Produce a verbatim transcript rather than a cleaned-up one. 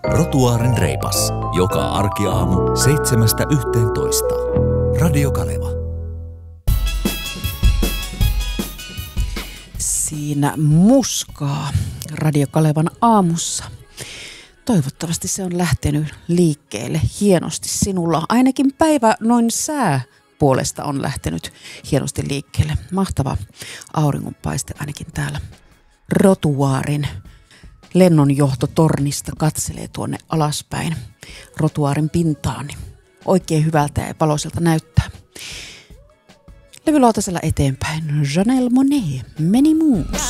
Rotuaaren reipas. Joka arkiaamu seitsemästä yhteentoista. Radio Kaleva. Siinä muskaa Radio Kalevan aamussa. Toivottavasti se on lähtenyt liikkeelle hienosti sinulla. Ainakin päivä noin sää puolesta on lähtenyt hienosti liikkeelle. Mahtava auringonpaiste ainakin täällä Rotuaarin lennonjohtotornista katselee tuonne alaspäin Rotuaarin pintaan. Oikein hyvältä ja valoiselta näyttää. Levylautasella eteenpäin Janelle Monáe, Many Moons.